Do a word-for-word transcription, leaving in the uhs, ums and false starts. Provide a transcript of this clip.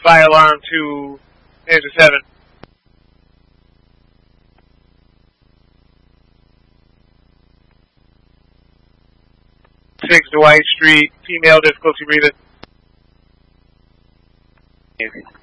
fire alarm to Manager seven. six Dwight Street, female, difficulty breathing.